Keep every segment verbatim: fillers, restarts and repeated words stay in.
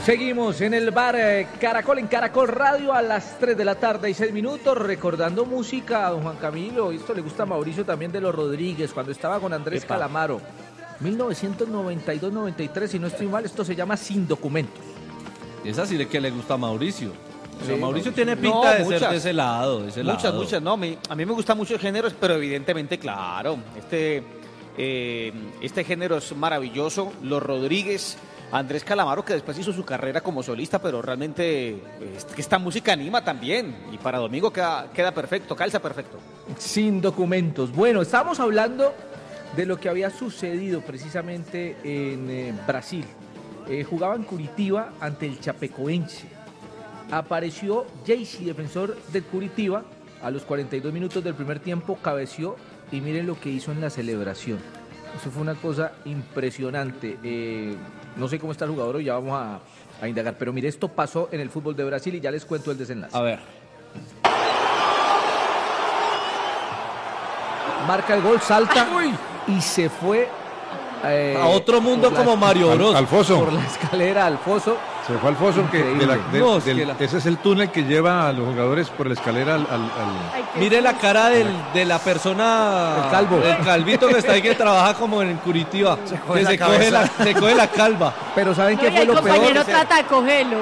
Seguimos en el bar eh, Caracol, en Caracol Radio, a las tres de la tarde y seis minutos, recordando música a don Juan Camilo. Esto le gusta a Mauricio también, de los Rodríguez, cuando estaba con Andrés Epa. Calamaro. mil novecientos noventa y dos noventa y tres, si no estoy mal, esto se llama Sin Documentos. Esa sí le que le gusta a Mauricio. Pero Sí, Mauricio Mauricio. tiene pinta No, de muchas. ser de ese lado, de ese Muchas, lado. muchas, no, me- a mí me gustan muchos géneros, pero evidentemente, claro, este, eh, este género es maravilloso. Los Rodríguez, Andrés Calamaro, que después hizo su carrera como solista, pero realmente es que esta música anima también, y para domingo queda, queda perfecto, calza perfecto. Sin Documentos. Bueno, estábamos hablando de lo que había sucedido precisamente en eh, Brasil. Eh, jugaba en Curitiba ante el Chapecoense. Apareció Jaycee, defensor del Curitiba, a los cuarenta y dos minutos del primer tiempo, cabeció y miren lo que hizo en la celebración. Eso fue una cosa impresionante. Eh, no sé cómo está el jugador, hoy ya vamos a, a indagar, pero mire, esto pasó en el fútbol de Brasil y ya les cuento el desenlace. A ver. Marca el gol, salta y se fue eh, A otro mundo por la- como Mario Al- Bros. Alfonso. por la escalera al foso. Se fue al foso que de la- de- No, es del- que la- ese es el túnel que lleva a los jugadores por la escalera al, al- al- Ay, qué Mire la susto. cara del, de la persona. El calvo. El calvito que está ahí, que trabaja como en Curitiba. coge que la se coge, cabeza. la, se coge la calva. Pero ¿saben No, qué y fue el lo compañero peor? trata de cogerlo.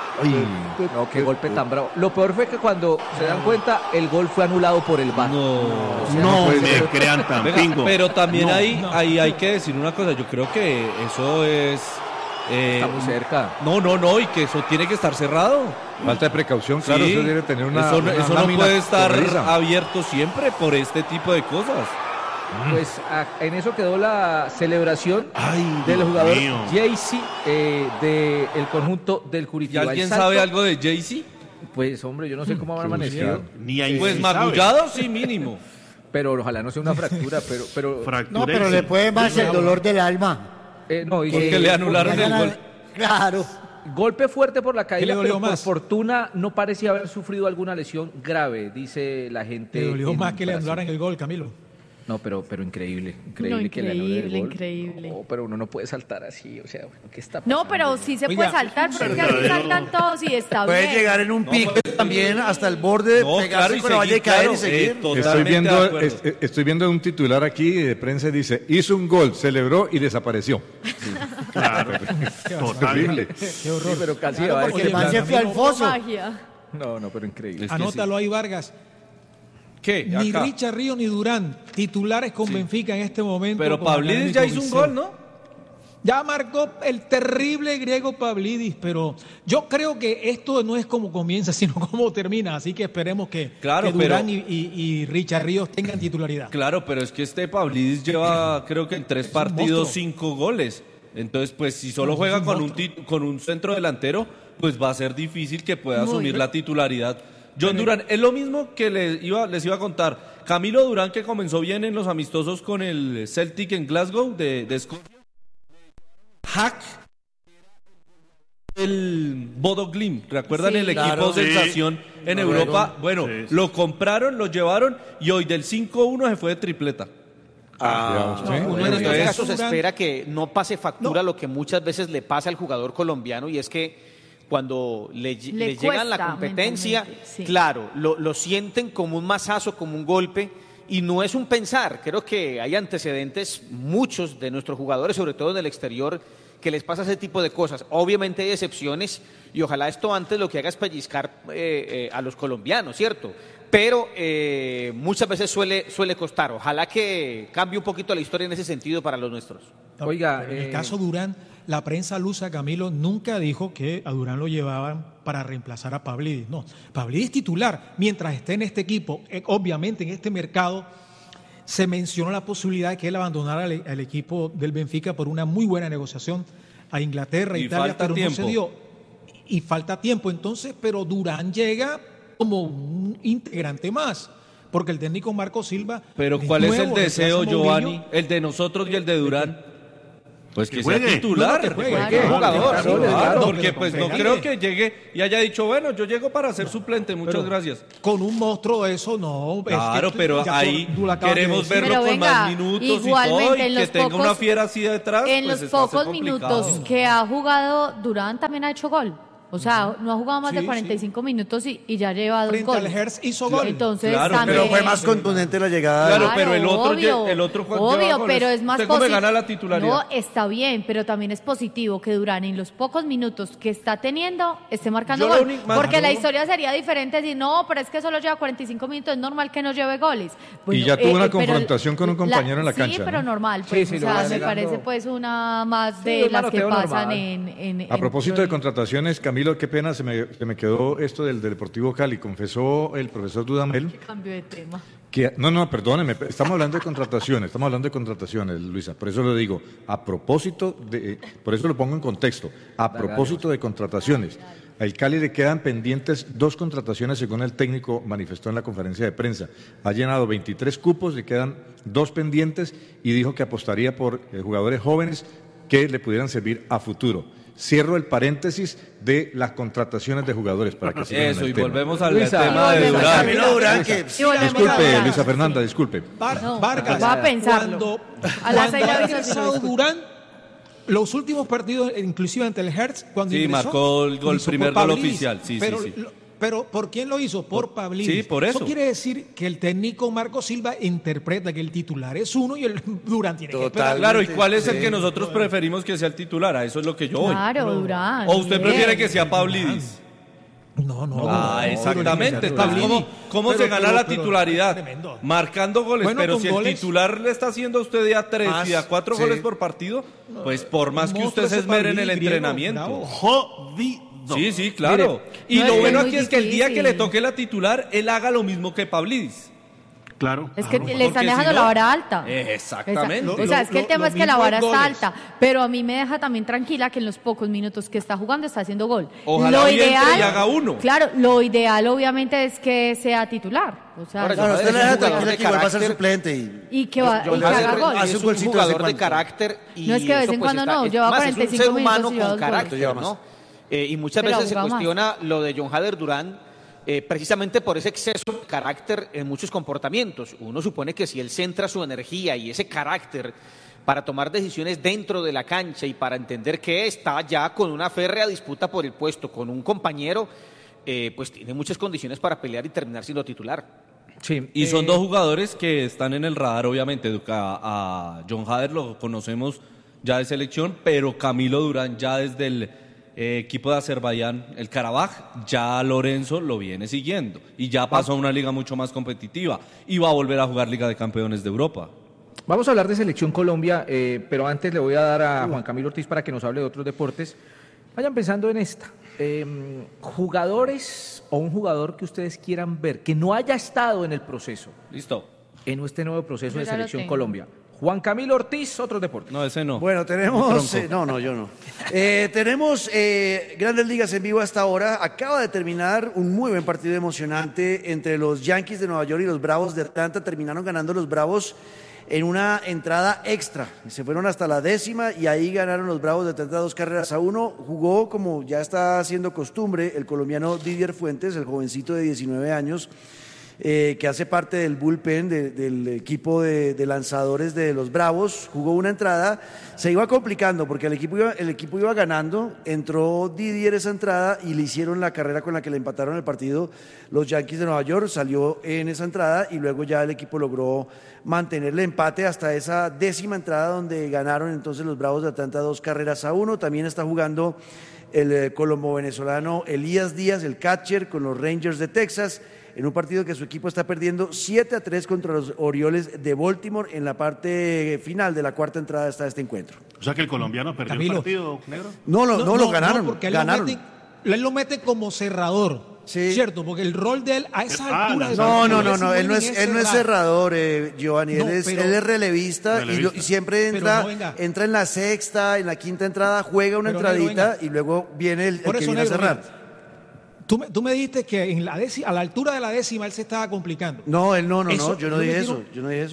No, qué golpe tan bravo. Lo peor fue que cuando se dan cuenta, el gol fue anulado por el V A R. No. O sea, No puede me ser. crean tan Venga, pingo. pero también No. ahí, ahí hay que decir una cosa. Yo creo que eso es. eh, Está muy cerca. No, no, no, y que eso tiene que estar cerrado. falta de precaución, claro, Sí, usted debe tener una, eso no, una eso no lámina puede estar corrediza. abierto siempre por este tipo de cosas. Pues a- en eso quedó la celebración Ay, del Dios jugador mío. Jaycee eh, del conjunto del ¿Y Curitiba. El alguien salto, sabe algo de Jaycee? Pues hombre, yo no sé cómo habrá amanecido, Ni ahí Pues se sabe. magullado sí mínimo. pero ojalá no sea una fractura, pero... pero Fractura No, pero y- le puede más el dolor del alma. eh, no, y- Porque eh, le anularon el Mañana- gol. Claro. Golpe fuerte por la ¿Qué caída, le dolió pero por más? fortuna no parecía haber sufrido alguna lesión grave, dice la gente. Te dolió en más que le Brasil. anularan el gol, Camilo. No, pero, pero increíble, increíble, No, que le anulen el increíble, gol. increíble. No, pero uno no puede saltar así, o sea, bueno, ¿qué está No, pasando? pero sí se Oiga, puede saltar, pero es que así saltan todos y está Puede bien. llegar en un pico también hasta el borde, No, pegarse claro, y con la valla y seguir, caer claro, y seguir. eh, Estoy totalmente de viendo, acuerdo. es- estoy viendo un titular aquí de prensa, dice, hizo un gol, celebró y desapareció. Claro. Total. Terrible. Qué Sí, horror. pero casi Claro, va a porque decir- el man se fue al foso. Magia. No, no, pero increíble. Es que Anótalo ahí, Vargas. ¿Qué? Ni Acá. Richard Río ni Durán, titulares con Benfica en este momento. Pero con Pavlidis ya hizo un Viseu. gol, ¿no? Ya marcó el terrible griego Pavlidis, pero yo creo que esto no es como comienza, sino como termina. Así que esperemos que, Claro, que Durán pero- y, y- y Richard Ríos tengan titularidad. Claro, pero es que este Pavlidis lleva, creo que en tres partidos, monstruo. cinco goles. Entonces, pues si solo No, juega es un con un, monstruo. tit- con un centro delantero, pues va a ser difícil que pueda Muy asumir bien. la titularidad. John Durán, es lo mismo que les iba, les iba a contar. Camilo Durán, que comenzó bien en los amistosos con el Celtic en Glasgow de, de Escocia. Hack, el Bodo Glimt, ¿recuerdan Sí. el equipo Claro. sensación en Sí. Europa? Bueno, Sí, sí. lo compraron, lo llevaron y hoy del cinco uno se fue de tripleta. Ah, No, uno en bueno, estos entonces- casos Durán- espera que no pase factura lo que muchas veces le pasa al jugador colombiano, y es que cuando le, ll- Le le llegan la cuesta competencia, mentalmente, sí. claro, lo, lo sienten como un mazazo, como un golpe, y no es un pensar. Creo que hay antecedentes, muchos de nuestros jugadores, sobre todo en el exterior, que les pasa ese tipo de cosas. Obviamente hay excepciones, y ojalá esto antes lo que haga es pellizcar eh, eh, a los colombianos, ¿cierto? Pero eh, muchas veces suele, suele costar. Ojalá que cambie un poquito la historia en ese sentido para los nuestros. Oiga, en el eh, caso Durán, la prensa lusa, Camilo, nunca dijo que a Durán lo llevaban para reemplazar a Pavlidis. No, Pavlidis titular. Mientras esté en este equipo, eh, obviamente en este mercado, se mencionó la posibilidad de que él abandonara al, al equipo del Benfica por una muy buena negociación a Inglaterra, Y Italia, falta pero tiempo. no se dio. Y falta tiempo, entonces, pero Durán llega como un integrante más, porque el técnico Marco Silva... Pero ¿cuál es el nuevo, deseo, reemplaza a Giovanni? Mourinho. El de nosotros y el de Durán. Pues que, Que sea juegue. titular, No, no, que juegue. Juegue, Claro, jugador, claro, sí, claro, claro, porque pero pues no confíe. creo que llegue y haya dicho, bueno, yo llego para ser suplente, muchas Pero gracias. Con un monstruo de eso, no. es Claro, que- pero ya ahí tú- tú lo acabas de queremos decir. verlo Pero con venga, más minutos y todo, igualmente, y en que los tenga pocos- una fiera así detrás, En pues los está a ser pocos complicado. minutos que ha jugado Durán también ha hecho gol. O sea, no ha jugado más Sí, de cuarenta y cinco minutos y, y ya lleva dos Frente al goles. Hertz hizo gol. Entonces, Claro, también... Pero fue más contundente la llegada. Claro, Claro, pero el otro lle- obvio, el otro Juan lleva obvio, goles. pero es más ¿Usted cómo posi- gana la titularidad? No, está bien, pero también es positivo que Durán en los pocos minutos que está teniendo esté marcando Yo lo gol. único- más- Porque la yo- historia sería diferente si no, pero es que solo lleva cuarenta y cinco minutos, es normal que no lleve goles. Y ya tuvo una pero confrontación con un compañero en la cancha, Sí, pero ¿no? normal, Sí, pues, sí, o lo sea, va me llegando. parece pues una más Sí, de un las que manoteo pasan normal. en, en, A en propósito de Florida. contrataciones, Camilo, qué pena, se me, se me quedó esto del, del Deportivo Cali. Confesó el profesor Dudamel Cambio de tema. que... No, no, perdóneme, estamos hablando de contrataciones, estamos hablando de contrataciones, Luisa. Por eso lo digo, a propósito de... eh, Por eso lo pongo en contexto. A propósito de contrataciones. Al Cali le quedan pendientes dos contrataciones, según el técnico manifestó en la conferencia de prensa. Ha llenado veintitrés cupos, le quedan dos pendientes y dijo que apostaría por eh, jugadores jóvenes que le pudieran servir a futuro. Cierro el paréntesis de las contrataciones de jugadores para que sigan en Eso, el y tema. volvemos al Luisa, tema de volvemos Durán. Camilo Durán, que Y volvemos a Disculpe, Durán. Luisa Fernanda, disculpe. Var- No, Vargas, va a pensarlo. Cuando, A las cuando seis le ha aviso si no ingresado escucho. Durán, los últimos partidos, inclusive ante el Hertz, cuando Sí, ingresó, marcó el gol, lo hizo primer por gol Pavlidis. oficial, sí, sí, pero, sí. lo- pero ¿por quién lo hizo? Por Pavlidis. Sí, por eso. quiere decir que el técnico Marco Silva interpreta que el titular es uno y el Durán tiene que esperar. Claro, ¿y cuál es el que nosotros preferimos que sea el titular? A eso es lo que yo voy. Claro, Durán. ¿O usted bien. prefiere que sea Pavlidis? No, no. Ah, no, exactamente. no, Entonces, no, ¿cómo, no, cómo pero- se gana pero- la pero- titularidad? tremendo. Marcando goles, Bueno, pero con si el goles- titular le está haciendo a usted de a tres Más, y a cuatro sí. goles por partido, pues por más que usted monstruo se ese esmere en el Pavlidis, griego, entrenamiento. bravo. Jodido. Sí, sí, claro. y no, lo es que bueno es aquí muy es que el día que le difícil. toque la titular, él haga lo mismo que Pavlidis. Claro. Es que claro. le están Porque dejando si no- la vara alta. Eh, exactamente. Esa- O sea, Lo- es que el lo- tema lo es que la mismo vara en está goles. alta, pero a mí me deja también tranquila que en los pocos minutos que está jugando está haciendo gol. Ojalá hoy entre y haga uno. Claro, lo ideal obviamente es que sea titular. O sea, Ahora, Claro, John usted le Hader deja es un jugador tranquila de que igual va a ser carácter. suplente. Y... y que, va, y John que haga Hader gol. hace es un un golcito de jugador vez en de cuando. carácter y No es que de vez eso, en pues, cuando está- no, es lleva más, cuarenta y es un cinco ser humano minutos y lleva con dos carácter, goles. ¿no? Eh, y muchas Pero ha veces se jugado más. cuestiona lo de John Hader Durán eh, precisamente por ese exceso de carácter en muchos comportamientos. Uno supone que si él centra su energía y ese carácter para tomar decisiones dentro de la cancha y para entender que está ya con una férrea disputa por el puesto con un compañero, eh, pues tiene muchas condiciones para pelear y terminar siendo titular. Sí, Y son eh, dos jugadores que están en el radar, obviamente. A, a John Hader lo conocemos ya de selección, pero Camilo Durán ya desde el eh, equipo de Azerbaiyán, el Karabaj, ya Lorenzo lo viene siguiendo. Y ya pasó a una liga mucho más competitiva. Y va a volver a jugar Liga de Campeones de Europa. Vamos a hablar de Selección Colombia, eh, pero antes le voy a dar a Juan Camilo Ortiz para que nos hable de otros deportes. Vayan pensando en esta. Eh, jugadores o un jugador que ustedes quieran ver, que no haya estado en el proceso, ¿Listo? en este nuevo proceso Yo de ya lo Selección tengo. Colombia. Juan Camilo Ortiz, otros deportes. No, ese no. Bueno, Un tenemos... tronco. eh, no, no, yo no. Eh, tenemos eh, Grandes Ligas en vivo hasta ahora. Acaba de terminar un muy buen partido emocionante entre los Yankees de Nueva York y los Bravos de Atlanta. Terminaron ganando los Bravos en una entrada extra. Se fueron hasta la décima y ahí ganaron los Bravos de Atlanta dos carreras a uno. Jugó, como ya está haciendo costumbre, el colombiano Didier Fuentes, el jovencito de diecinueve años, eh, que hace parte del bullpen de- del equipo de, de lanzadores de los Bravos. Jugó una entrada, se iba complicando porque el equipo iba, el equipo iba ganando, entró Didier esa entrada y le hicieron la carrera con la que le empataron el partido los Yankees de Nueva York, salió en esa entrada y luego ya el equipo logró mantener el empate hasta esa décima entrada donde ganaron entonces los Bravos de Atlanta dos carreras a uno. También está jugando el eh, colombo-venezolano Elías Díaz, el catcher, con los Rangers de Texas, en un partido que su equipo está perdiendo siete a tres contra los Orioles de Baltimore en la parte final de la cuarta entrada está este encuentro. O sea que el colombiano perdió Camilo. el partido, negro. No, no, no, lo ganaron, porque él ganaron. Lo mete, él lo mete como cerrador, Sí. ¿cierto? Porque el rol de él a esa Ah, altura... de No, no, partido no, es no, muy él no es, bien él no es cerrar. cerrador, eh, Giovanni, No, él, es, pero- él es relevista, y lo- Relevista. Y, siempre Pero entra, no, venga. entra en la sexta, en la quinta entrada, juega una Pero, negro, entradita venga. y luego viene el, el Por que eso, viene negro, a cerrar. mira, Tú me, tú me dijiste que en la décima, a la altura de la décima él se estaba complicando. No, él no, no, Eso, no, yo no yo dije me eso, quiero- yo no dije eso.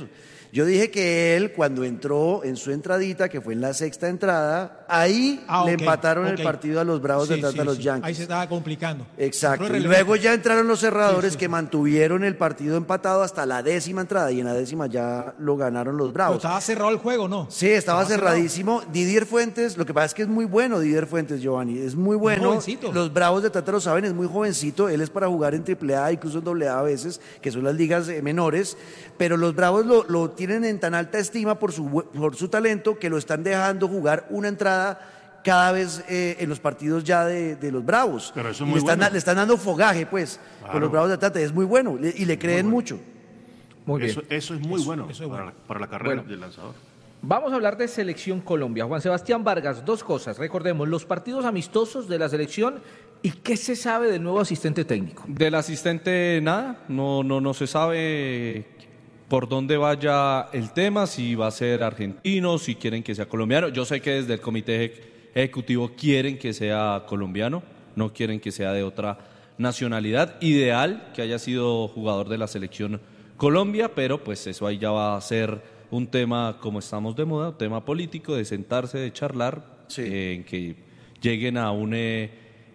Yo dije que él, cuando entró en su entradita, que fue en la sexta entrada, ahí Ah, le ok, empataron ok. el partido a los Bravos de Sí, Atlanta sí, a los sí. Yankees. Ahí se estaba complicando. Exacto. Otro Y relevante. luego ya entraron los cerradores Sí, sí, que sí. mantuvieron el partido empatado hasta la décima entrada y en la décima ya lo ganaron los Pero Bravos. estaba cerrado el juego, ¿no? Sí, estaba, cerrado. cerradísimo. Didier Fuentes, lo que pasa es que es muy bueno Didier Fuentes, Giovanni, es muy bueno. jovencito. Los Bravos de Atlanta lo saben, es muy jovencito, él es para jugar en triple A, incluso en doble A a veces, que son las ligas eh, menores, pero los Bravos lo, lo tienen en tan alta estima por su, bu- por su talento que lo están dejando jugar una entrada cada vez eh, en los partidos ya de, de los Bravos. Pero eso es Y muy le, están, bueno. le están dando fogaje, pues, con Claro. los Bravos de Atlanta, es muy bueno le- y le creen mucho. Muy bien. Eso, eso es muy bueno, eso es para, bueno. la- para la carrera Bueno. del lanzador. Vamos a hablar de Selección Colombia. Juan Sebastián Vargas, dos cosas. Recordemos, los partidos amistosos de la selección y qué se sabe del nuevo asistente técnico. Del asistente nada, no, no, no se sabe por dónde vaya el tema, si va a ser argentino, si quieren que sea colombiano. Yo sé que desde el comité eje- ejecutivo quieren que sea colombiano, no quieren que sea de otra nacionalidad. Ideal que haya sido jugador de la selección Colombia, pero pues eso ahí ya va a ser un tema, como estamos de moda, un tema político, de sentarse, de charlar, Sí. eh, en que lleguen a un... eh,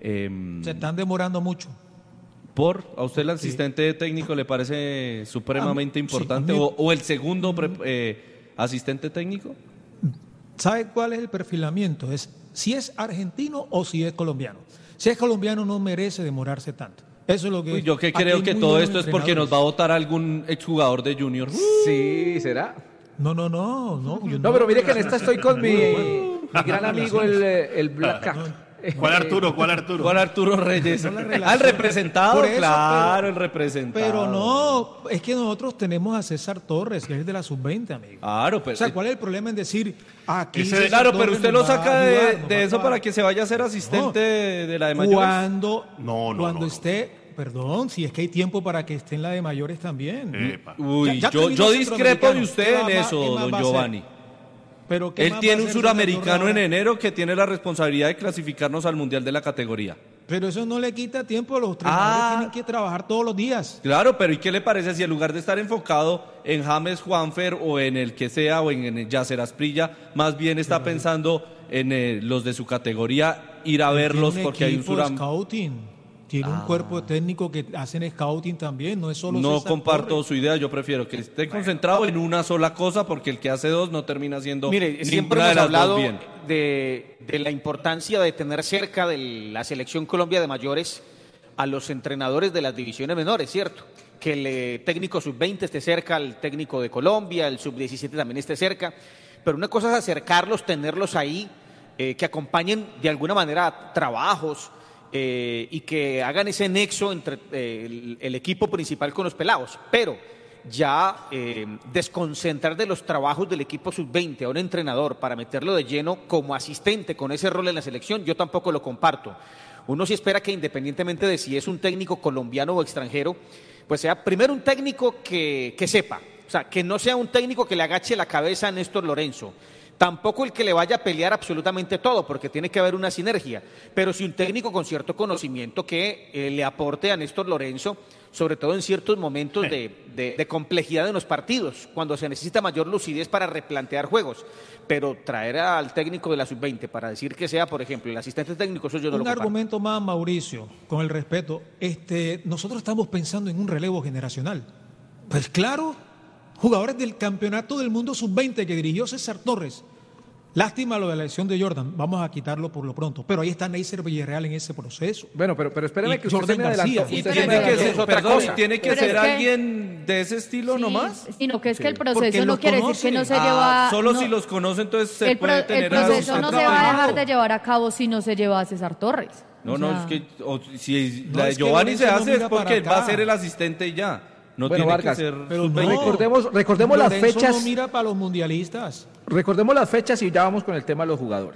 em, Se están demorando mucho. ¿Por? ¿A usted el asistente técnico le parece supremamente A mí- sí, importante? a mí- o, o el segundo pre- eh, asistente técnico? ¿Sabe cuál es el perfilamiento? Es si es argentino o si es colombiano. Si es colombiano no merece demorarse tanto. Eso es lo que... Uy, yo que aquí creo hay que muy todo buenos esto es porque nos va a votar algún exjugador de Junior. Sí, ¿será? No, no, no. No, yo No, pero mire que en esta estoy con mi, mi gran amigo, el, eh, el Black Cat. ¿Cuál Arturo? ¿Cuál Arturo? ¿Cuál Arturo Reyes? Son las Ah, el relaciones. representado, Por eso, claro, pero- el representado. Pero no, es que nosotros tenemos a César Torres, que es de la sub veinte, amigo. Claro, pero... O sea, ¿cuál es el problema en decir aquí Ese- César Claro, pero Torres usted nos lo va a saca de, ayudar, nos de va a eso para trabajar? que se vaya a ser asistente de, de la de mayores. Cuando, No, no, cuando no, no. esté, perdón, si es que hay tiempo para que esté en la de mayores también. Epa. Uy, Ya- ya yo, terminó yo el discrepo de centroamericano. usted ¿Qué en va- qué eso, más don va a hacer? Giovanni. Pero ¿qué Él más va tiene a un hacer César suramericano Torres en ahora? enero que tiene la responsabilidad de clasificarnos al Mundial de la categoría. Pero eso no le quita tiempo, los entrenadores Ah. tienen que trabajar todos los días. Claro, pero ¿y qué le parece si en lugar de estar enfocado en James Juanfer o en el que sea o en, en el Yasser Asprilla, más bien está pensando en eh, los de su categoría, ir a verlos Tiene un porque hay un equipo de suram... scouting. Tiene un cuerpo técnico que hacen scouting también, no es solo No César comparto Torres. su idea, yo prefiero que esté concentrado en una sola cosa porque el que hace dos no termina siendo Mire, siempre ninguna de hemos las hablado dos bien. de, de la importancia de tener cerca de la selección Colombia de mayores a los entrenadores de las divisiones menores, ¿cierto? Que el eh, técnico sub veinte esté cerca, el técnico de Colombia, el sub diecisiete también esté cerca, pero una cosa es acercarlos, tenerlos ahí, eh, que acompañen de alguna manera trabajos, eh, y que hagan ese nexo entre eh, el, el equipo principal con los pelados, pero ya eh, desconcentrar de los trabajos del equipo sub veinte a un entrenador para meterlo de lleno como asistente con ese rol en la selección, yo tampoco lo comparto. Uno sí espera que independientemente de si es un técnico colombiano o extranjero, pues sea primero un técnico que, que sepa, o sea, que no sea un técnico que le agache la cabeza a Néstor Lorenzo, tampoco el que le vaya a pelear absolutamente todo, porque tiene que haber una sinergia, pero sí un técnico con cierto conocimiento que eh, le aporte a Néstor Lorenzo, sobre todo en ciertos momentos de, de, de complejidad en los partidos, cuando se necesita mayor lucidez para replantear juegos. Pero traer al técnico de la sub veinte para decir que sea, por ejemplo, el asistente técnico, eso yo no Un lo comparto. argumento más, Mauricio, con el respeto. Este, nosotros estamos pensando en un relevo generacional. Pues claro, jugadores del campeonato del mundo sub veinte que dirigió César Torres. Lástima lo de la elección de Jordan, vamos a quitarlo por lo pronto. Pero ahí está Neisser Villarreal en ese proceso. Bueno, pero, pero espérame Y que usted Jordan se me García. adelantó. Sí, Usted pero se me Tiene que adelantó. ser, es otra perdón, cosa. y tiene que Pero ser es que- alguien de ese estilo Sí, nomás. sino que es que el Porque proceso no los quiere decir conoce. que no se Ah, lleva... solo no- si los conoce, entonces se el, pro- puede el tener a proceso los no se va a dejar trabajo. de llevar a cabo si no se lleva a César Torres. No, O no, sea, es que o, si No, la de es que Giovanni se Lorenzo no hace es mira para porque él va a acá. ser el asistente y ya. No Bueno, tiene Vargas, que ser Pero sub no, veinte. Recordemos- recordemos las Lorenzo fechas. no mira para los mundialistas. Recordemos las fechas y ya vamos con el tema de los jugadores.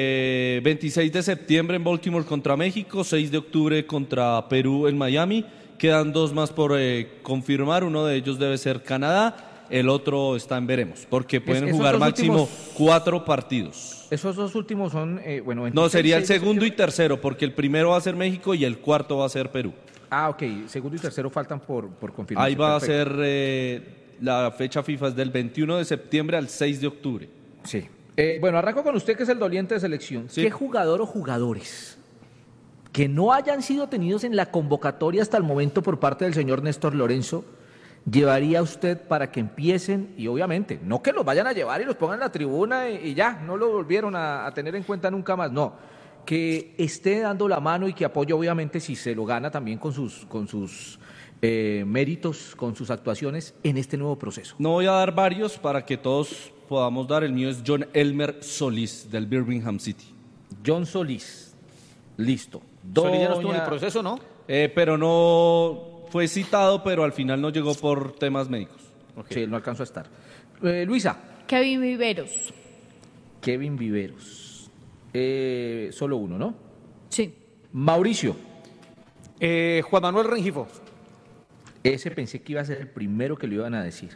Eh, veintiséis de septiembre en Baltimore contra México, seis de octubre contra Perú en Miami. Quedan dos más por eh, confirmar. Uno de ellos debe ser Canadá, el otro está en veremos, porque pueden esos jugar dos máximo últimos- cuatro partidos. Esos dos últimos son, eh, bueno... No, veintiséis, sería el seis de segundo y septiembre. tercero, porque el primero va a ser México y el cuarto va a ser Perú. Ah, ok. Segundo y tercero faltan por, por confirmar. Ahí va a ser eh, la fecha FIFA es del veintiuno de septiembre al seis de octubre. Sí. Eh, bueno, arranco con usted que es el doliente de selección. Sí. ¿Qué jugador o jugadores que no hayan sido tenidos en la convocatoria hasta el momento por parte del señor Néstor Lorenzo llevaría usted para que empiecen? Y obviamente, no que los vayan a llevar y los pongan en la tribuna y, y ya, no lo volvieron a, a tener en cuenta nunca más, no. Que esté dando la mano y que apoye obviamente si se lo gana también con sus, con sus eh, méritos, con sus actuaciones en este nuevo proceso. No voy a dar varios para que todos podamos dar. El mío es John Elmer Solís, del Birmingham City. John Solís, listo. Solís ya no estuvo en el Doña- proceso, ¿no? Eh, pero no fue citado, pero al final no llegó por temas médicos. Sí, él no alcanzó a estar. Eh, Luisa. Kevin Viveros. Kevin Viveros. Eh, solo uno, ¿no? Sí. Mauricio. Eh, Juan Manuel Rengifo. Ese pensé que iba a ser el primero que lo iban a decir.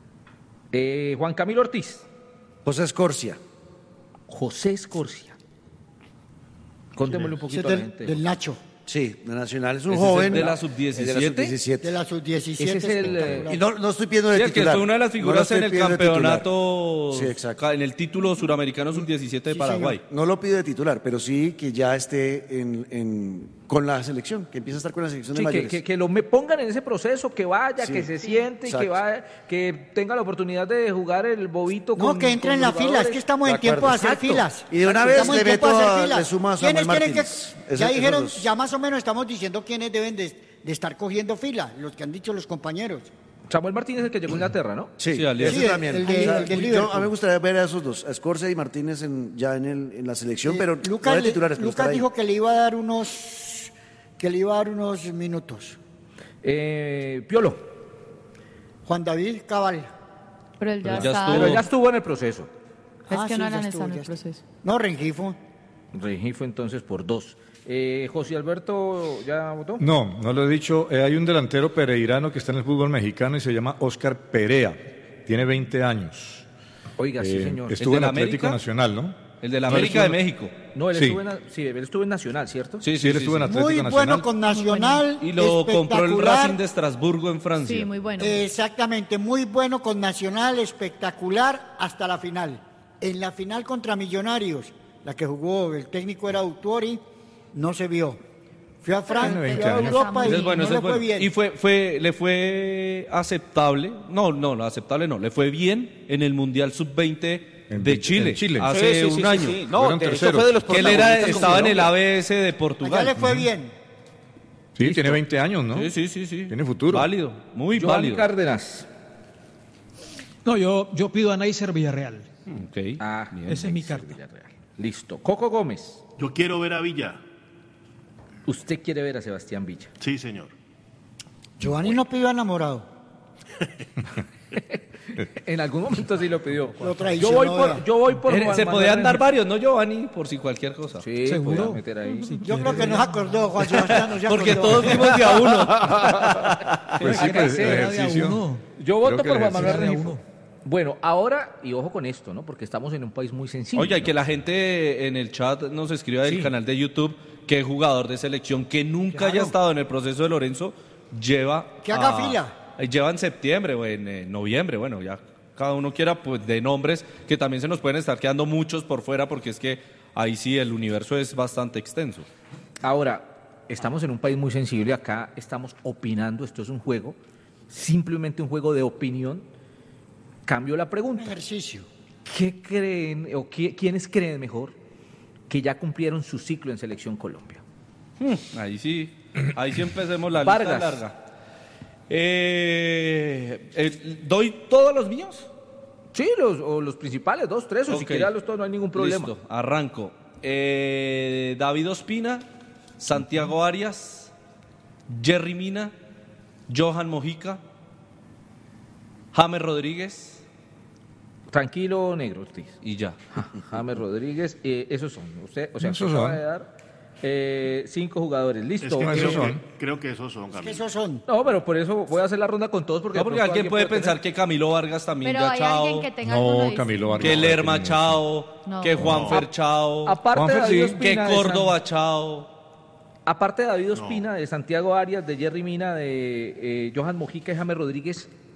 Eh, Juan Camilo Ortiz. José Escorcia. José Escorcia. Contémosle un Ese poquito es a la del, gente. del Nacho, Sí, de Nacional. Es un ¿Ese es el joven. de la Es sub de la diecisiete? sub diecisiete. de la sub diecisiete. Ese es el, espectacular. Y no, no estoy pidiendo de Sí, el que titular. fue una de las No lo figuras estoy en el pidiendo de titular. campeonato, Sí, exacto. ca- en el título suramericano sub diecisiete de Sí, Paraguay. No lo pido de titular, pero sí que ya esté en, en- con la selección, que empiece a estar con la selección de Sí, que, mayores. que- que lo me pongan en ese proceso, que vaya, Sí. que se siente y que Exacto. vaya, que tenga la oportunidad de jugar el bobito No, con que entre con en la los fila, es jugadores. que estamos De en tiempo de acuerdo. hacer Exacto. filas. Y de una vez Estamos en le tiempo de meto hacer a- filas. le sumo a Samuel ¿Quiénes tienen que- Martínez? Ese- ya esos dijeron, dos. ya más o menos estamos diciendo quiénes deben de, de estar cogiendo fila, los que han dicho los compañeros. Samuel Martínez es el que llegó a Inglaterra, ¿no? Sí, Sí, Alianza. ese Sí, también. el de- O sea, el de yo- Liverpool. a mí me gustaría ver a esos dos, a Escorcia y Martínez en- ya en, el- en la selección, Eh, pero Lucas, no de le- titulares. pero Lucas estar ahí. dijo que le iba a dar unos que le iba a dar unos minutos. Eh, Piolo, Juan David Cabal. Pero él ya, Pero ya está. estuvo. pero ya estuvo en el proceso. Es Ah, que sí, no ya eran estuvo, está en ya el estuvo. proceso. No, Rengifo. Rengifo entonces por dos. Eh, José Alberto, ¿ya votó? No, no lo he dicho. Eh, hay un delantero pereirano que está en el fútbol mexicano y se llama Oscar Perea. Tiene veinte años. Oiga, sí, Eh, señor. Estuvo ¿El en de la Atlético América? Nacional, ¿no? El de la No, América de estuvo- México. No, él, Sí. estuvo en, sí, él estuvo en Nacional, ¿cierto? Sí, Sí, él estuvo en Atlético Muy Nacional. bueno con Nacional. Y lo compró el espectacular. Racing de Estrasburgo en Francia. Sí, muy bueno. Exactamente, muy bueno con Nacional, espectacular hasta la final. En la final contra Millonarios, la que jugó, el técnico era Autori, no se vio. Fue a Francia, Tiene veinte fue a años. Europa y Ese es bueno, no ese le es bueno. fue bien. Y fue, fue, le fue aceptable, no, no, no, aceptable no, le fue bien en el Mundial sub veinte En de ve- Chile, en Chile. hace Sí, sí, sí, un sí, año. sí. No, Fueron de hecho terceros. fue de los Que él era, protagonistas con estaba en el Colombia. A B S de Allá Portugal. le fue bien. Sí, tiene veinte años, ¿no? Sí, sí, sí, sí. Tiene futuro. Válido, muy Joan válido. Cárdenas. No, yo, yo pido a Neiser Villarreal. Ok, Ah, bien. Esa es mi Neiser carta. Villarreal. Listo. Coco Gómez. Yo quiero ver a Villa. Usted quiere ver a Sebastián Villa. Sí, señor. Giovanni no pidió enamorado. En algún momento sí lo pidió. Lo Yo traicionó, voy vea. por, yo voy por Eh, Juan Se Manuel podían dar Rengifo. varios, ¿no, Giovanni? Por si cualquier cosa. Sí, ¿Seguro? podía meter ahí. Yo creo que no se acordó, Juan Sebastián, no se acordó. Porque todos fuimos de a uno. Pues sí, Hay que pues, hacer, el Era de a ejercicio. uno. Yo voto Creo que por el Juan Manuel ejercicio Rengifo. era de Bueno, ahora, y ojo con esto, ¿no? Porque estamos en un país muy sensible. Oye, y ¿no? que la gente en el chat nos escriba del Sí. canal de YouTube que jugador de selección que nunca Claro. haya estado en el proceso de Lorenzo lleva... Que haga a- fila. eh, Lleva en septiembre o en eh, noviembre, bueno, ya cada uno quiera pues de nombres que también se nos pueden estar quedando muchos por fuera porque es que ahí sí el universo es bastante extenso. Ahora, estamos en un país muy sensible, acá estamos opinando, esto es un juego, simplemente un juego de opinión. Cambio la Un pregunta. ejercicio. ¿Qué creen o qué- quiénes creen mejor que ya cumplieron su ciclo en Selección Colombia? Ahí sí, ahí sí empecemos la lista Vargas. larga. Eh, eh, ¿Doy todos los míos? Sí, los, o los principales, dos, tres, o si Ok. quieres los dos, no hay ningún problema. Listo, arranco. Eh, David Ospina, Santiago Arias, Jerry Mina, Johan Mojica, James Rodríguez Tranquilo, negro, Ortiz. y ya. James Rodríguez, eh, esos son. Usted, o sea, Esos acaba son. de dar eh, cinco jugadores. Es Listo. que esos creo, son. que, creo que esos son, Es que Camilo. esos son. No, pero por eso voy a hacer la ronda con todos porque, No, de porque pronto alguien puede puede pensar tener- que Camilo Vargas también Pero ya hay chao, alguien que tenga alguno No, de Camilo Vargas. que no, Lerma tiene- chao, No. que Juanfer chao, Aparte de Juanfer, David sí. que Ospina de Córdoba San- chao. aparte de David Ospina, de Santiago Arias, de Jerry Mina, de eh, Johan Mojica y James Rodríguez,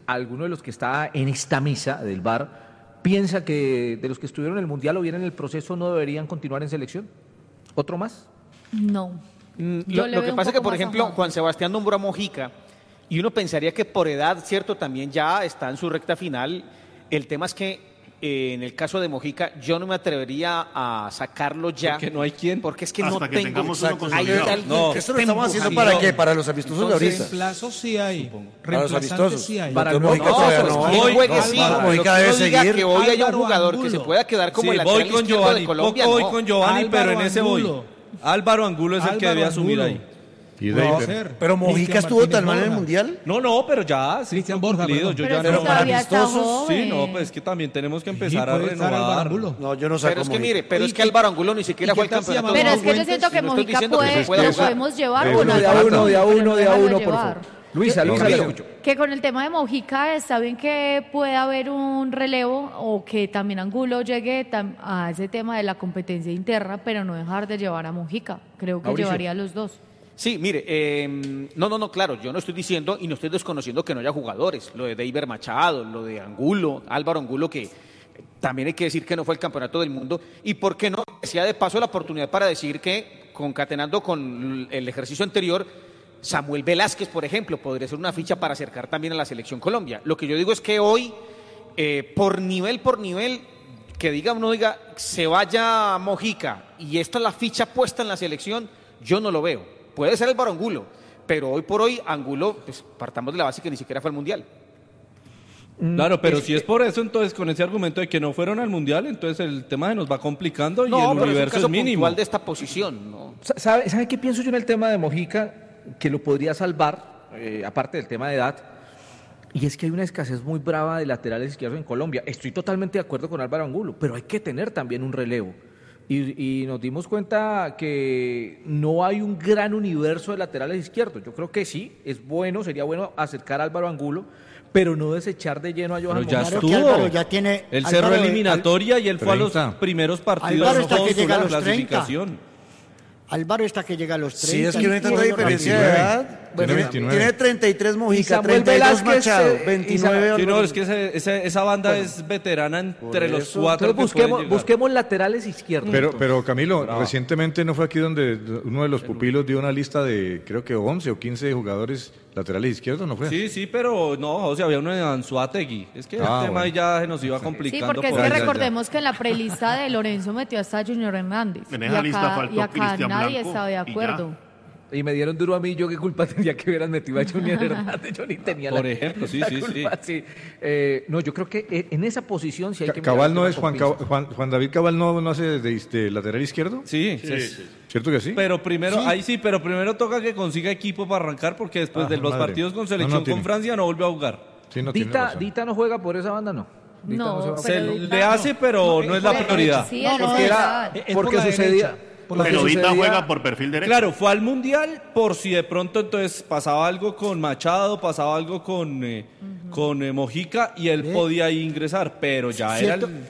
alguno de los que está en esta mesa del V A R piensa que de los que estuvieron en el Mundial o bien en el proceso no deberían continuar en selección. ¿Otro más? No. Mm, Yo Lo, le lo veo que un pasa es que, poco por más a ejemplo, Juan. Juan Sebastián nombró a Mojica y uno pensaría que por edad, cierto, también ya está en su recta final. El tema es que eh, en el caso de Mojica yo no me atrevería a sacarlo ya. Porque no hay quien. Porque es que Hasta no que tengo... tengamos uno hay consolidado. alguien No, que Esto lo esté estamos haciendo empujando. para qué, para los amistosos de Entonces, ahorita. Reemplazos sí hay. Para los Reemplazantes amistosos. sí hay. Para Para el no- Mojica No, todavía pues, no. que Hoy- juegue, no, sí. para Lo Mojica que debe uno diga seguir. que hoy haya un Álvaro jugador que Angulo. se pueda quedar como Sí, el lateral voy con izquierdo Giovanni, de Colombia, poco voy no. con Giovanni, Álvaro pero en ese voy. Angulo. Álvaro Angulo es el que Álvaro debe asumir Angulo. ahí. Y No, David. ser. Pero Mojica Cristian estuvo Martínez tan mal en el Borja. Mundial. No, no, pero ya, sí, Cristian fue Borja, cumplido. perdón. Yo Pero ya es que no. todavía está amistosos, joven. Sí, no, pues es que también tenemos que Sí, empezar a puede estar Álvaro renovar. Angulo. No, yo no sé Pero es que cómo. mire, pero ¿Y es que qué- Álvaro Angulo ni siquiera y fue qué al tal si campeonato. llamamos Pero a es que yo Fuentes? siento que Y no estoy Mojica diciendo que puede, se pueda lo jugar. podemos llevar De o uno, no. de a Pero uno, de a no uno, de a déjalo uno, por llevar. favor. Luisa, Luisa, la Yo- escucho. Que con el tema de Mojica está bien que pueda haber un relevo o que también Angulo llegue tam- a ese tema de la competencia interna, pero no dejar de llevar a Mojica. Creo que Mauricio. llevaría a los dos. Sí, mire, eh, no, no, no, claro, yo no estoy diciendo y no estoy desconociendo que no haya jugadores, lo de Deiber Machado, lo de Angulo, Álvaro Angulo, que también hay que decir que no fue el campeonato del mundo, y por qué no, sea de paso la oportunidad para decir que, concatenando con el ejercicio anterior, Samuel Velázquez, por ejemplo, podría ser una ficha para acercar también a la Selección Colombia. Lo que yo digo es que hoy, eh, por nivel, por nivel, que diga uno diga, se vaya a Mojica y esta es la ficha puesta en la selección, yo no lo veo. Puede ser Álvaro Angulo, pero hoy por hoy Angulo, pues partamos de la base que ni siquiera fue al Mundial. Claro, pero Es si es por eso, entonces con ese argumento de que no fueron al Mundial, entonces el tema se nos va complicando y No, el pero es un universo caso es mínimo. puntual de esta posición, ¿no? Sa- ¿Sabe, ¿Sabe qué pienso yo en el tema de Mojica? Que lo podría salvar, eh, aparte del tema de edad, y es que hay una escasez muy brava de laterales izquierdos en Colombia. Estoy totalmente de acuerdo con Álvaro Angulo, pero hay que tener también un relevo. Y, y nos dimos cuenta que no hay un gran universo de laterales izquierdos. Yo creo que sí, es bueno, sería bueno acercar a Álvaro Angulo, pero no desechar de lleno a Johan Pero ya Mojica. Claro que estuvo. Álvaro ya tiene- Él Álvaro, cerró eh, eliminatoria y él fue a los treinta. primeros partidos Álvaro está que todos llega a la los treinta. clasificación. Álvaro está que llega a los treinta. Sí, es que no hay tanta y- diferencia de veintinueve. edad. Tiene Tiene, veintinueve. tiene treinta y tres Y Mojica, Samuel treinta y dos Velázquez, Machado, eh, y veintinueve Sí, no, otros. es que ese- ese- esa banda es veterana entre los eso. cuatro Entonces que busquemos, pueden llegar. busquemos laterales izquierdos. Pero, pero Camilo, Bravo. recientemente no fue aquí donde uno de los pupilos dio una lista de, creo que once o quince jugadores laterales izquierdos, ¿no fue? Sí, sí, pero no, o sea, había uno de Anzuategui. Es que Ah, el tema bueno. ahí ya se nos iba Sí, complicando. porque es por que Ya, ya, ya. recordemos que en la prelista de Lorenzo metió hasta Junior Hernández. En Y esa lista acá, faltó y acá Cristian nadie Blanco estaba de y ya. acuerdo. Y me dieron duro a mí, yo qué culpa tenía que hubieran metido a Junior Hernández, yo ni tenía Por la, ejemplo, sí, la sí, culpa, sí. Eh, no, yo creo que eh, en esa posición sí hay que Ca- Cabal mirar no el es tema Juan, con Cab- pinzas. Juan, Juan David Cabal no, no hace de, de lateral izquierdo, Sí, Sí, sí. sí. ¿cierto que sí? Pero primero, ahí sí, pero primero toca que consiga equipo para arrancar porque después Ah, de los madre. partidos con No, selección no tiene. con Francia no vuelve a jugar. Sí, no tiene Dita, razón. Dita no juega por esa banda, no. Dita No, se va- Se Pero le Dita- hace, pero no, es la Pero- prioridad. Sí, No, es no, la porque era, verdad. Es por porque la sucedía, derecha, por la porque Pero Dita sucedía- juega por perfil derecho. Claro, fue al Mundial por si de pronto entonces pasaba algo con Machado, pasaba algo con, eh, con eh, Mojica y él Ve. podía ahí ingresar, pero ya Cierto- era el,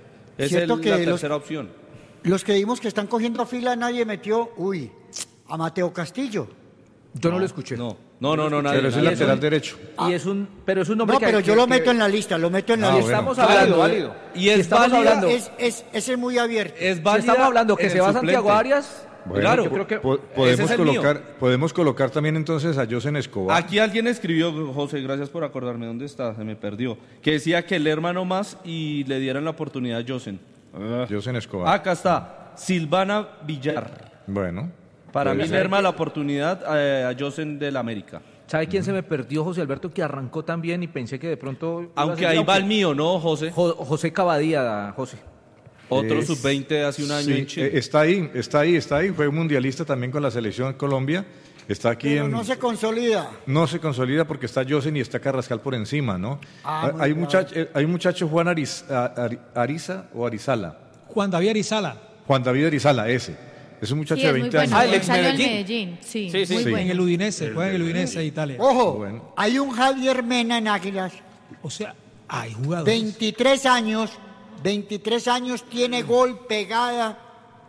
es cierto el- que la los- tercera opción. Los que vimos que están cogiendo fila, nadie metió, uy, a Mateo Castillo. Yo no, lo escuché. No, no, no, no, nadie. Pero es el Y nadie. eso- lateral derecho. Y es un, pero es un nombre No, que pero que- yo lo que- meto en la lista, lo meto en la Ah, Si lista. estamos Válido, hablando, válido. Y si es estamos válida- hablando, Es, es, ese es muy abierto. Es si válida estamos hablando que en se el va suplente. Santiago Arias, Bueno, Claro. yo creo que po- ese podemos, es el mío. colocar, podemos colocar también entonces a Josen Escobar. Aquí alguien escribió, José, gracias por acordarme dónde está, se me perdió, que decía que el hermano más y le dieran la oportunidad a Josen. Josen Escobar. Acá está, Silvana Villar. Bueno. Para puede mí ser. le arma la oportunidad eh, a Josen del América. ¿sabe quién se me perdió? José Alberto, que arrancó también y pensé que de pronto... iba a Aunque ser- ahí va el mío, ¿no, José? Jo- José Cavadía, José. Otro Es- sub veinte hace un año Sí, en Chile. eh, está ahí, está ahí, está ahí. Fue mundialista también con la selección Colombia. Está aquí Pero en... no se consolida. No se consolida porque está Josen y está Carrascal por encima, ¿no? Ah, Ah, muy hay, un bravo. muchacho, eh, hay un muchacho, Juan Ariz- a- Ari- Ariza o Arizala. Juan David Arizala, Juan David Arizala, ese. Es un muchacho Sí, de es muy veinte bueno. Ah, años. el ex Salió en Medellín. Medellín. Sí, Sí, sí. muy Sí. en bueno. el Udinese, juega en el Udinese de Italia. Ojo, Bueno. hay un Javier Mena en Águilas, O sea, hay jugadores. veintitrés años, veintitrés años, tiene gol pegada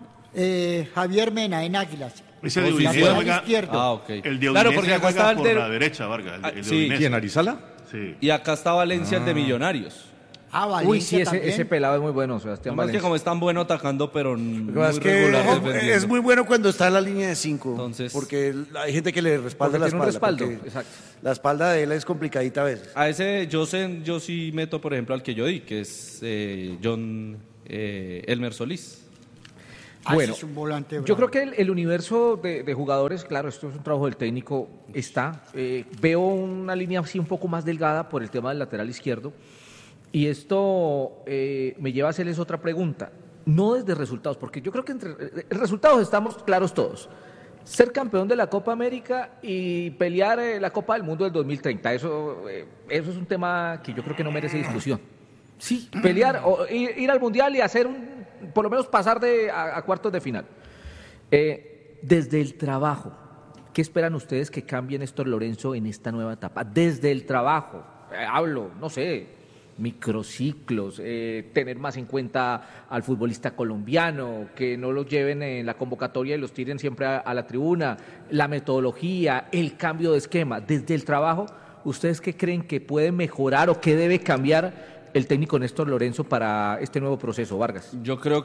eh, Javier Mena en Águilas. Ese de Oh, sí, Udinese sí. juega. izquierdo. Ah, ok. El de Claro, Udinese porque acá juega está el por de... la derecha, Vargas. El, Ah, el de sí. Udinese. ¿Quién, Arizala? Sí. Y acá está Valencia, el de Millonarios. Ah, Valencia Uy, sí, ese, también. ese pelado es muy bueno, Sebastián Además que Valencia. como es tan bueno atacando, pero Lo que muy pasa es que regular ojo, defendiendo. es muy bueno cuando está en la línea de cinco. Entonces- porque hay gente que le respalda Porque la tiene un espalda. respaldo, porque exacto. La espalda de él es complicadita a veces. A ese yo sé, yo sí meto, por ejemplo, al que yo di, que es eh, John eh, Elmer Solís. Ah, Bueno, ese es un volante Yo bravo. creo que el, el universo de, de jugadores, claro, esto es un trabajo del técnico, está. Eh, veo una línea así un poco más delgada por el tema del lateral izquierdo. Y esto eh, me lleva a hacerles otra pregunta. No desde resultados, porque yo creo que entre eh, resultados estamos claros todos. Ser campeón de la Copa América y pelear eh, la Copa del Mundo del dos mil treinta, eso, eh, eso es un tema que yo creo que no merece discusión. Sí, pelear, o ir, ir al Mundial y hacer un, por lo menos pasar de, a, a cuartos de final. Eh, desde el trabajo, ¿qué esperan ustedes que cambie Néstor Lorenzo en esta nueva etapa? Desde el trabajo, eh, hablo, no sé, microciclos, eh, tener más en cuenta al futbolista colombiano, que no los lleven en la convocatoria y los tiren siempre a, a la tribuna, la metodología, el cambio de esquema. Desde el trabajo, ¿ustedes qué creen que puede mejorar o qué debe cambiar el técnico Néstor Lorenzo para este nuevo proceso, Vargas? Yo creo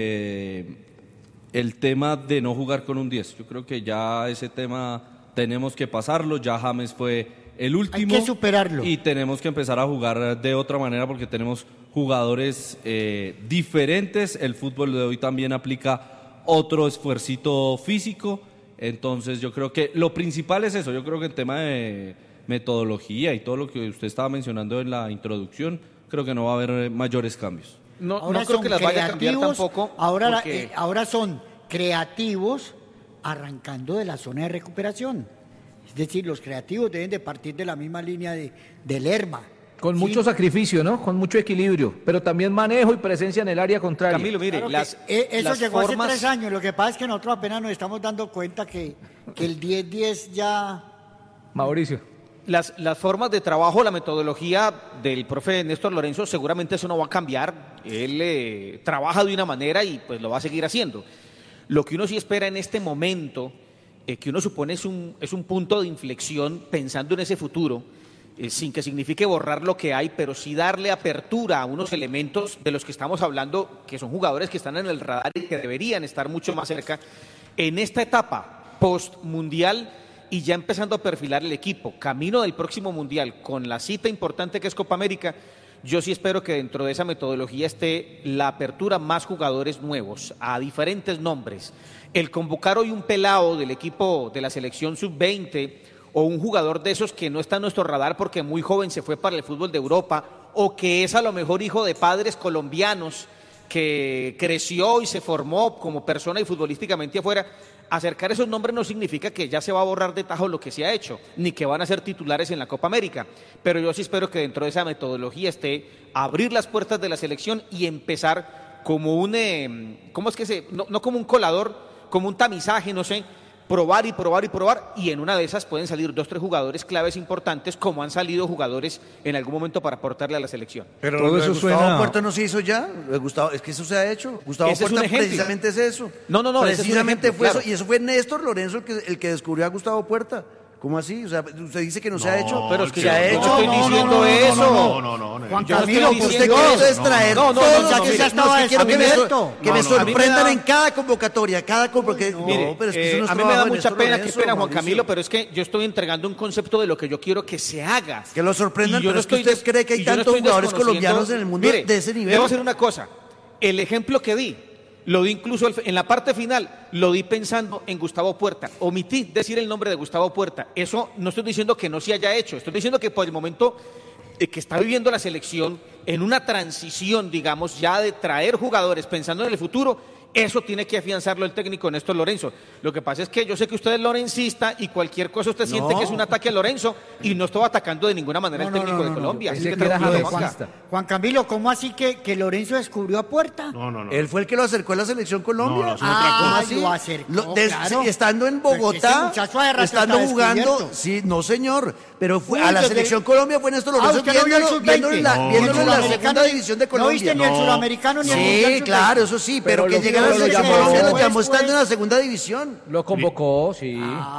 que el tema de no jugar con un diez, yo creo que ya ese tema tenemos que pasarlo, ya James fue el último. Hay que superarlo. Y tenemos que empezar a jugar de otra manera porque tenemos jugadores eh, diferentes, el fútbol de hoy también aplica otro esfuercito físico, entonces yo creo que lo principal es eso, yo creo que el tema de metodología y todo lo que usted estaba mencionando en la introducción, creo que no va a haber mayores cambios. No, Ahora no creo son que las vaya a cambiar creativos, tampoco. Ahora, la- porque- eh, ahora son creativos arrancando de la zona de recuperación. Es decir, los creativos deben de partir de la misma línea de, de Lerma. Con Sí, mucho sacrificio, ¿no? Con mucho equilibrio, pero también manejo y presencia en el área contraria. Camilo, mire, claro que, las, eh, eso las llegó formas... hace tres años. Lo que pasa es que nosotros apenas nos estamos dando cuenta que, que el diez diez ya... Mauricio. Las, las formas de trabajo, la metodología del profe Néstor Lorenzo, seguramente eso no va a cambiar. Él eh, trabaja de una manera y pues lo va a seguir haciendo. Lo que uno sí espera en este momento, eh, que uno supone es un, es un punto de inflexión pensando en ese futuro, eh, sin que signifique borrar lo que hay, pero sí darle apertura a unos elementos de los que estamos hablando, que son jugadores que están en el radar y que deberían estar mucho más cerca en esta etapa post-mundial y ya empezando a perfilar el equipo, camino del próximo mundial, con la cita importante que es Copa América. Yo sí espero que dentro de esa metodología esté la apertura más jugadores nuevos, a diferentes nombres. El convocar hoy un pelado del equipo de la selección sub veinte o un jugador de esos que no está en nuestro radar porque muy joven se fue para el fútbol de Europa o que es a lo mejor hijo de padres colombianos que creció y se formó como persona y futbolísticamente afuera, acercar esos nombres no significa que ya se va a borrar de tajo lo que se ha hecho, ni que van a ser titulares en la Copa América, pero yo sí espero que dentro de esa metodología esté abrir las puertas de la selección y empezar como un, eh, ¿cómo es que se? No, no como un colador, como un tamizaje, no sé, probar y probar y probar, y en una de esas pueden salir dos, tres jugadores claves importantes, como han salido jugadores en algún momento para aportarle a la selección. Pero Todo lo de eso Gustavo suena- Puerta no se hizo ya. Lo de Gustavo, es que eso se ha hecho. Gustavo Ese es Puerta un ejemplo. precisamente es eso. No, no, no, ese es un Precisamente ejemplo, fue claro. eso. Y eso fue Néstor Lorenzo el que, el que descubrió a Gustavo Puerta. ¿Cómo así? O sea, usted dice que no, se ha hecho. pero es que se ha yo hecho. no estoy diciendo eso. No, no, no, no. Juan Yo no Camilo, estoy por Usted diciendo Dios. quiere extraer No, no, no, todos no, los no, que mire, ya estaba no, quiero a mí que, me me, da- sor- que me no, no, a mí me sorprendan da- en cada convocatoria, cada convocatoria. no, No, pero es que Eh, eso no es a mí me trabajo da de mucha Néstor pena, qué Lorenzo, pena Juan Mauricio. Camilo, pero es que yo estoy entregando un concepto de lo que yo quiero que se haga. Que lo sorprendan, Y yo pero no es que estoy usted cree que hay y yo no tantos estoy jugadores desconociendo- colombianos en el mundo Mire, de ese nivel. Debo hacer una cosa. El ejemplo que di, lo di incluso al- en la parte final, lo di pensando en Gustavo Puerta. Omití decir el nombre de Gustavo Puerta. Eso no estoy diciendo que no se haya hecho. Estoy diciendo que por el momento eh, que está viviendo la selección en una transición, digamos, ya de traer jugadores pensando en el futuro, eso tiene que afianzarlo el técnico Néstor Lorenzo. Lo que pasa es que yo sé que usted es lorencista y cualquier cosa usted siente No. que es un ataque a Lorenzo y no estoy atacando de ninguna manera No, al no, técnico no, de no, no. Colombia. Ese Así que que era tranquilo, James Juanca. Costa. Juan Camilo, ¿cómo así que, que Lorenzo descubrió a Puerta? No, no, no. Él fue el que lo acercó a la selección Colombia. No, no, es otra Ah, cosa. lo acercó, Lo- des- claro. sí, estando en Pero es que ese Bogotá, muchacho hace rato estando está jugando, descubierto. sí, no señor, pero fue Uy, a la desde- selección Colombia fue Néstor Ah, Lorenzo ¿usted no vio el viéndolo, sub veinte? viéndolo en la, No, viéndolo no, en la no, no. segunda división de ¿No Colombia. viste ni el No. suramericano ni el mundial Sí, sub claro, eso sí, pero, Pero que lo- llegara a la lo selección llamó Colombia lo después, llamó pues. estando en la segunda división. Lo convocó, sí. Ah,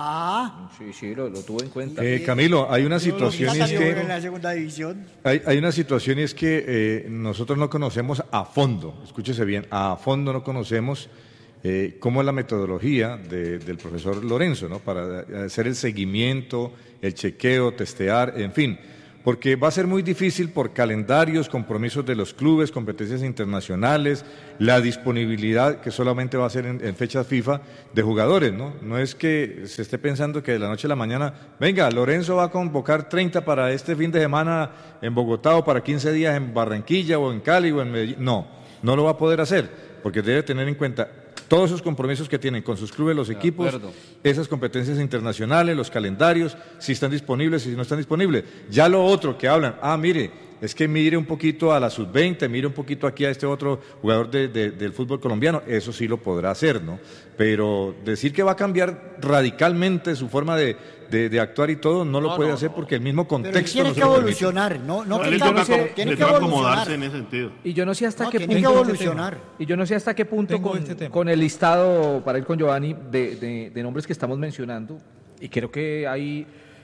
Ah. Sí, sí, lo, lo tuvo en cuenta. Eh, Camilo, hay una Yo lo vi situación y es también en que la segunda división. hay, hay una situación y es que eh, nosotros no conocemos a fondo, escúchese bien, a fondo no conocemos eh, cómo es la metodología de- del profesor Lorenzo, ¿no? Para hacer el seguimiento, el chequeo, testear, en fin. Porque va a ser muy difícil por calendarios, compromisos de los clubes, competencias internacionales, la disponibilidad que solamente va a ser en, en fechas FIFA de jugadores, ¿no? No es que se esté pensando que de la noche a la mañana, venga, Lorenzo va a convocar treinta para este fin de semana en Bogotá o para quince días en Barranquilla o en Cali o en Medellín. No, no lo va a poder hacer, porque debe tener en cuenta todos esos compromisos que tienen con sus clubes, los equipos, acuerdo. esas competencias internacionales, los calendarios, si están disponibles, si no están disponibles. Ya lo otro que hablan, ah, mire, es que mire un poquito a la sub veinte, mire un poquito aquí a este otro jugador de- de- del fútbol colombiano, eso sí lo podrá hacer, ¿no? Pero decir que va a cambiar radicalmente su forma de, de- de actuar y todo, no lo No, puede no, hacer no. porque el mismo Pero él contexto tiene no que se lo permite. evolucionar, no, no A que él le cambie, toca, tiene le que toca acomodarse evolucionar. en ese sentido. Y yo no sé hasta No, qué tiene punto... que evolucionar. Y yo no sé hasta qué punto Tengo con, este tema. con el listado, para ir con Giovanni, de, de- de nombres que estamos mencionando, y creo que hay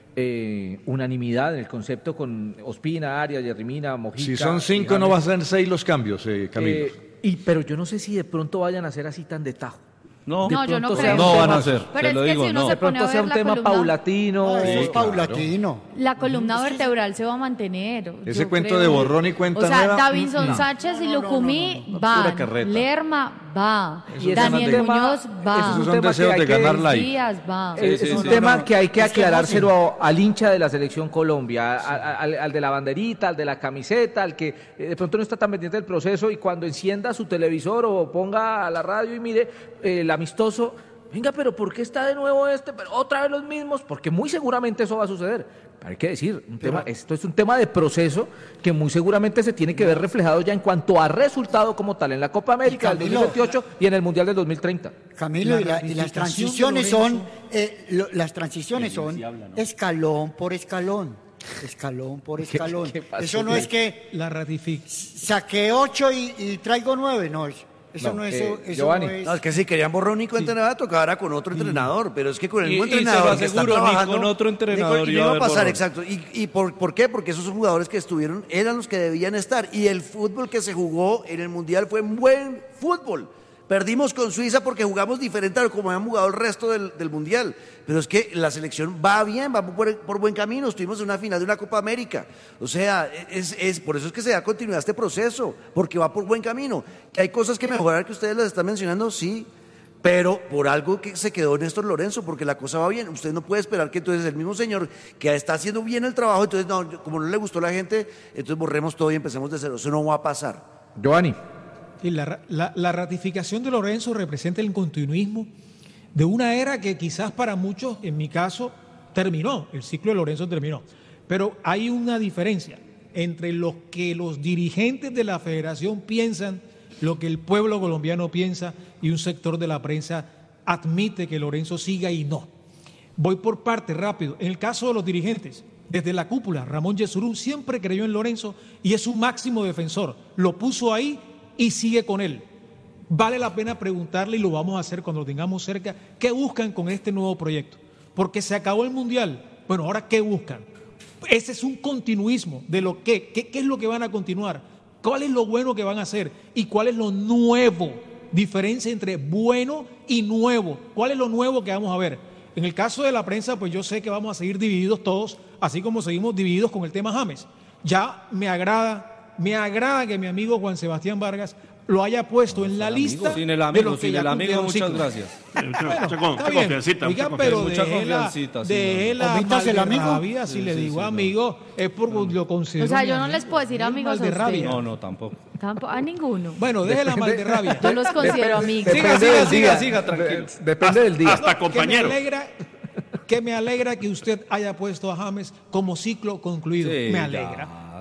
eh, unanimidad en el concepto con Ospina, Arias, Yerrimina, Mojica... Si son y cinco, no James. van a ser seis los cambios, eh, Camilo. Eh, y, pero yo no sé si de pronto vayan a ser así tan de tajo. No, De No, yo no pronto creo. sea un no van tema- a ser, Pero te es lo que digo, si uno no. se De pone pronto a sea ver un la tema columna, paulatino. No, eso Sí, es claro. paulatino. la columna vertebral se va a mantener. Ese yo cuento creo. de borrón y cuenta O sea, nueva, Davinson no. Sánchez y No, no, no, Lucumí no, no. van. Pura carreta. Lerma va. Y ese es Daniel un tema- Muñoz ese va. es un Esos son tema deseos que hay de que- ganar la- like. Díaz va. Sí, Es sí, un sí. tema No, no, que hay que es que aclarárselo al hincha de la selección Colombia, a- a- al, al de la banderita, al de la camiseta, al que eh, de pronto no está tan pendiente del proceso y cuando encienda su televisor o ponga a la radio y mire eh, el amistoso, venga, pero ¿por qué está de nuevo este? Pero otra vez los mismos, porque muy seguramente eso va a suceder. Pero hay que decir, un tema, esto es un tema de proceso que muy seguramente se tiene que ver reflejado ya en cuanto a resultado como tal en la Copa América del Camilo, dos mil veintiocho y en el Mundial del dos mil treinta. Camilo, La y, la- y las ratificación de transiciones Lorenzo. son, eh, lo- las transiciones son escalón por escalón, escalón por escalón. qué pasó? Eso no es que La ratifica. saqué ocho y, y traigo nueve, no. es- Eso No, no, es... eh, eso Giovanni. no es... No, es que si querían borrón y cuenta nueva, tocaba con otro entrenador, pero es que con el Y- mismo y se lo entrenador que está aseguro, ni trabajando... con otro ni con- entrenador y iba no a iba a haber pasar, borrón. exacto. ¿Y, y por, por qué? Porque esos jugadores que estuvieron eran los que debían estar. Y el fútbol que se jugó en el Mundial fue un buen fútbol. Perdimos con Suiza porque jugamos diferente a lo como habían jugado el resto del, del Mundial. Pero es que la selección va bien, va por, por buen camino. Estuvimos en una final de una Copa América. O sea, es, es, por eso es que se da continuidad a este proceso, porque va por buen camino. Que hay cosas que mejorar que ustedes las están mencionando, sí. Pero por algo que se quedó Néstor Lorenzo, porque la cosa va bien. Usted no puede esperar que entonces el mismo señor que está haciendo bien el trabajo, entonces no, como no le gustó a la gente, entonces borremos todo y empecemos de cero. Eso no va a pasar. Giovanni. Y la, ra- la- la ratificación de Lorenzo representa el continuismo de una era que quizás para muchos, en mi caso, terminó, el ciclo de Lorenzo terminó. Pero hay una diferencia entre lo que los dirigentes de la federación piensan, lo que el pueblo colombiano piensa y un sector de la prensa admite que Lorenzo siga y no. Voy por parte rápido. En el caso de los dirigentes, desde la cúpula, Ramón Yesurún siempre creyó en Lorenzo y es su máximo defensor. Lo puso ahí y sigue con él. Vale la pena preguntarle, y lo vamos a hacer cuando lo tengamos cerca, ¿qué buscan con este nuevo proyecto? Porque se acabó el Mundial. Bueno, ahora ¿qué buscan? Ese es un continuismo de lo que, ¿qué, qué es lo que van a continuar? ¿Cuál es lo bueno que van a hacer? ¿Y cuál es lo nuevo? Diferencia entre bueno y nuevo. ¿Cuál es lo nuevo que vamos a ver? En el caso de la prensa, pues yo sé que vamos a seguir divididos todos, así como seguimos divididos con el tema James. Ya me agrada Me agrada que mi amigo Juan Sebastián Vargas lo haya puesto en la lista. Sin el de amigo, los que sin ya el amigo, cumplieron muchas ciclo. gracias. Mucha, Bueno, mucha con- está mucha bien. confiancita, Oiga, mucha pero confiancita. Mucha dejé la, confiancita, sí, dejé no. la Omítase el amigo. rabia, si le Sí, digo sí, no. amigo, es porque lo considero O sea, mi yo no amigo. les puedo decir Es amigos a mal de ustedes. rabia. No, no, tampoco. Tampoco, a ninguno. Bueno, deje la mal de rabia. Yo los considero amigos. Siga, Depende siga, del siga, día. siga, tranquilo. De- Depende del día. Hasta compañero. Que me alegra que me alegra que usted haya puesto a James como ciclo concluido. Sí, me ya, alegra.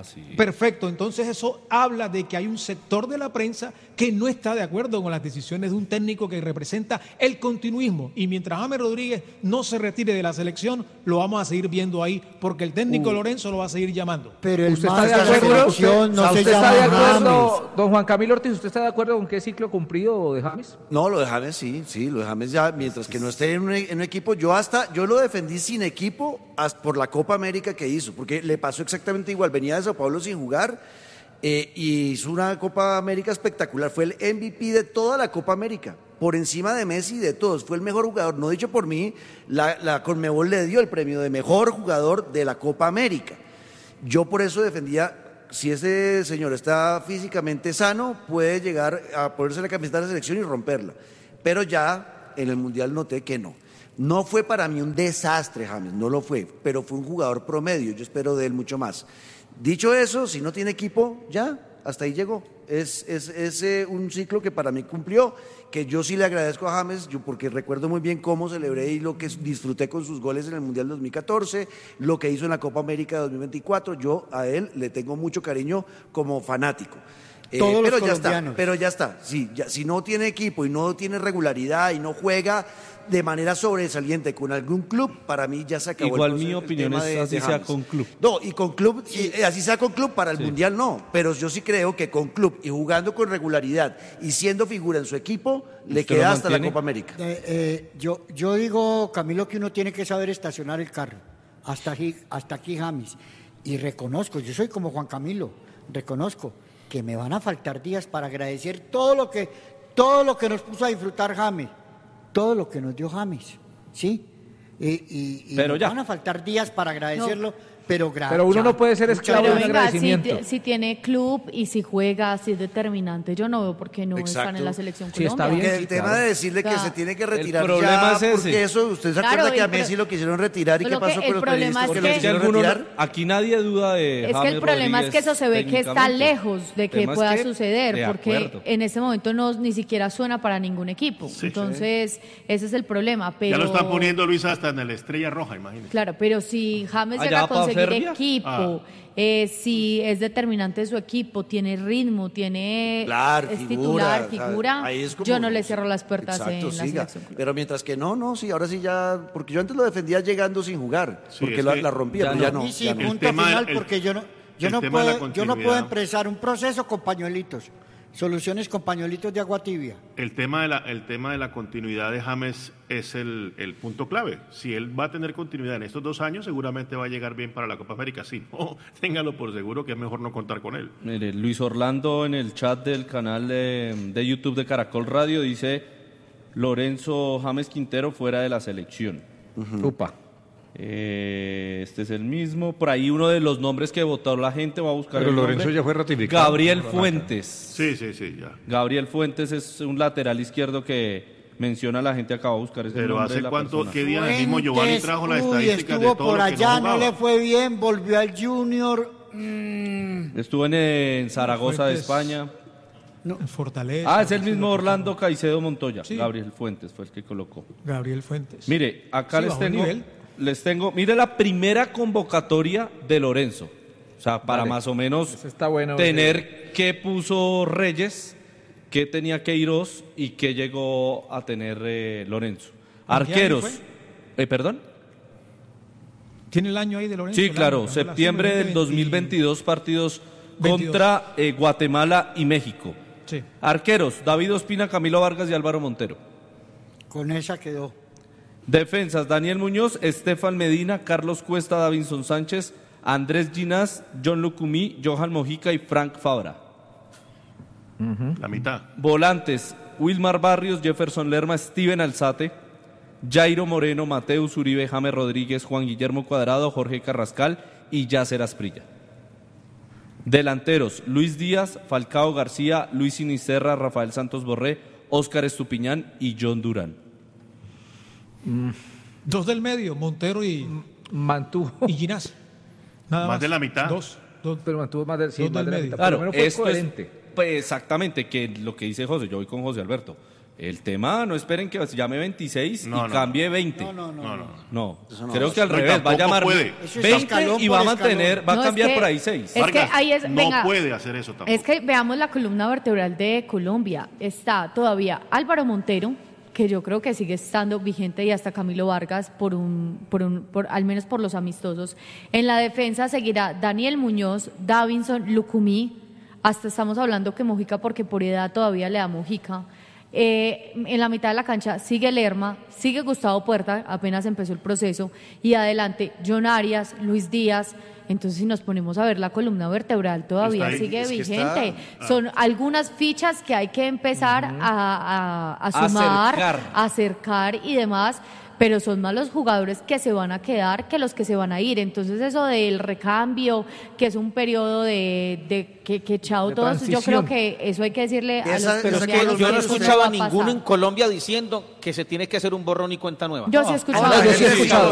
sí. Perfecto, entonces eso habla de que hay un sector de la prensa que no está de acuerdo con las decisiones de un técnico que representa el continuismo. Y mientras James Rodríguez no se retire de la selección, lo vamos a seguir viendo ahí, porque el técnico Uh. Lorenzo lo va a seguir llamando. Pero el ¿Usted más está de de la acuerdo? selección no ¿Usted se está de llama acuerdo, James. don Juan Camilo Ortiz, usted está de acuerdo con qué ciclo cumplido de James? No, lo de James sí, sí, lo de James ya, mientras que no esté en un, en un equipo, yo hasta, yo lo defendí sin equipo hasta por la Copa América que hizo, porque le pasó exactamente igual, venía de Sao Paulo sin jugar eh, y hizo una Copa América espectacular, fue el M V P de toda la Copa América, por encima de Messi y de todos, fue el mejor jugador, no dicho por mí, la, la Conmebol le dio el premio de mejor jugador de la Copa América. Yo por eso defendía, si ese señor está físicamente sano, puede llegar a ponerse la camiseta de la selección y romperla. Pero ya en el Mundial noté que no. No fue para mí un desastre, James, no lo fue, pero fue un jugador promedio, yo espero de él mucho más. Dicho eso, si no tiene equipo, ya, hasta ahí llegó. Es, es, es eh, un ciclo que para mí cumplió, que yo sí le agradezco a James, yo porque recuerdo muy bien cómo celebré y lo que disfruté con sus goles en el Mundial dos mil catorce, lo que hizo en la Copa América dos mil veinticuatro, yo a él le tengo mucho cariño como fanático. Eh, Todos los pero ya está, colombianos. pero ya está. Sí, ya, si no tiene equipo y no tiene regularidad y no juega de manera sobresaliente con algún club, para mí ya se acabó. Igual el, mi el opinión tema es de- así de sea James. con club. No, y con club, y, eh, así sea con club, para el Sí. Mundial no, pero yo sí creo que con club y jugando con regularidad y siendo figura en su equipo, le ¿Usted lo queda hasta la mantiene? Copa América. Eh, eh, yo, yo digo, Camilo, que uno tiene que saber estacionar el carro. Hasta aquí, hasta aquí, James. Y reconozco, yo soy como Juan Camilo, reconozco que me van a faltar días para agradecer todo lo que, todo lo que nos puso a disfrutar James, todo lo que nos dio James, ¿sí? Y, y- y Pero nos ya. van a faltar días para agradecerlo, pero gracias. Pero uno no puede ser esclavo Pero de un venga, si, agradecimiento. ti- si tiene club y si juega, si es determinante, yo no veo por qué no están Exacto. en la selección Sí, está Colombia. bien. Que el sí, tema claro. de decirle que O sea, se tiene que retirar problema ya, es ese. porque eso, ¿usted se Claro, acuerda que a el pro- Messi lo quisieron retirar y qué Lo que- pasó el con los problema periodistas es que lo que- Es que quisieron algunos no- retirar? aquí nadie duda de Es que James el problema es que eso se ve que está técnicamente. lejos de El que tema es pueda que, suceder, de porque acuerdo. en ese momento no ni siquiera suena para ningún equipo. Sí. Entonces, ese es el problema. Pero, Ya lo están poniendo, Luis, hasta en la Estrella Roja, imagínese. Claro, pero si James ¿Allá llega a va para conseguir Serbia? equipo, Ah. eh, si es determinante su equipo, tiene ritmo, tiene Claro, es figura, titular, o sea, figura, ahí es como- yo no le cierro las puertas Exacto, en la siga. selección colombiana. Pero mientras que no, no, sí, ahora sí ya, porque yo antes lo defendía llegando sin jugar, Sí, porque es la, que la rompía, ya pero no. ya no. Y sí, ya no. El punto tema- final, el- porque yo no, yo el no tema de la puedo, yo no puedo continuidad. empezar un proceso con pañuelitos, soluciones con pañuelitos de agua tibia. El tema de la, el tema de la continuidad de James es el, el punto clave. Si él va a tener continuidad en estos dos años, seguramente va a llegar bien para la Copa América. Si no, téngalo por seguro que es mejor no contar con él. Mire, Luis Orlando en el chat del canal de, de YouTube de Caracol Radio dice Lorenzo James Quintero fuera de la selección. Upa. Eh, este es el mismo. Por ahí uno de los nombres que votó la gente, va a buscar Pero el Lorenzo nombre. ya fue ratificado. Gabriel Fuentes. Sí, sí, sí, ya. Gabriel Fuentes es un lateral izquierdo que menciona la gente, acaba de buscar ese Pero nombre de ¿hace la cuánto, persona. qué día mismo Giovanni Fuentes, trajo la uy, estadística de estuvo todo por lo que allá, no no, jugaba? le fue bien, volvió al Junior. mm, Estuvo en, en Zaragoza de Fuentes. España. En Fortaleza. Ah, es el mismo Orlando Caicedo Montoya. Sí. Gabriel Fuentes fue el que colocó. Gabriel Fuentes. Mire, acá Sí, les bajó el tengo, nivel. les tengo, mire la primera convocatoria de Lorenzo. O sea, para Vale. más o menos Eso está bueno. tener qué puso Reyes, qué tenía Queiroz y qué llegó a tener eh, Lorenzo. ¿En qué año Arqueros. fue? Eh, ¿Perdón? ¿Tiene el año ahí de Lorenzo? Sí, El año, claro. la relación Septiembre del veinte, dos mil veintidós, partidos veintidós. contra eh, Guatemala y México. Sí. Arqueros, David Ospina, Camilo Vargas y Álvaro Montero. Con esa quedó. Defensas, Daniel Muñoz, Estefan Medina, Carlos Cuesta, Davinson Sánchez, Andrés Ginás, John Lucumí, Johan Mojica y Frank Fabra. La mitad. Volantes, Wilmar Barrios, Jefferson Lerma, Steven Alzate, Jairo Moreno, Mateus Uribe, James Rodríguez, Juan Guillermo Cuadrado, Jorge Carrascal y Yacer Asprilla. Delanteros, Luis Díaz, Falcao García, Luis Sinisterra, Rafael Santos Borré, Óscar Estupiñán y John Durán. Dos del medio, Montero y, Mantuvo. y Ginás. Nada Más más. de la mitad. Dos. dos. Pero mantuvo más de, sí, Dos más del de la medio. mitad. Por Claro, lo menos fue esto coherente. es pues, exactamente que lo que dice José, yo voy con José Alberto. El tema, no esperen que se llame veintiséis No, y no. cambie veinte. No, no, no. No, no. No, Eso no creo va que al No, y revés, va a tampoco llamar puede. Eso es veinte escalón y por va a escalón. mantener, va a No, es cambiar que- por ahí seis. Es que Vargas, ahí es- no venga. puede hacer eso tampoco. Es que veamos la columna vertebral de Colombia. Está todavía Álvaro Montero, que yo creo que sigue estando vigente, y hasta Camilo Vargas, por un, por un, por, al menos por los amistosos. En la defensa seguirá Daniel Muñoz, Davinson, Lucumí. Hasta estamos hablando que Mojica, porque por edad todavía le da Mojica. Eh, en la mitad de la cancha sigue Lerma, sigue Gustavo Puerta, apenas empezó el proceso, y adelante John Arias, Luis Díaz. Entonces, si nos ponemos a ver la columna vertebral, todavía Está ahí. sigue Es que vigente. está- Son algunas fichas que hay que empezar a, a- a sumar, Acercar. a acercar y demás, pero son más los jugadores que se van a quedar que los que se van a ir. Entonces, eso del recambio, que es un periodo de, de que, que chao De todos, yo transición. creo que eso hay que decirle a Esa- los Pero es que colombianos yo no he eso escuchado va a ninguno pasar. en Colombia diciendo que se tiene que hacer un borrón y cuenta nueva. Yo sí he escuchado. Ahora, yo sí he eso. escuchado.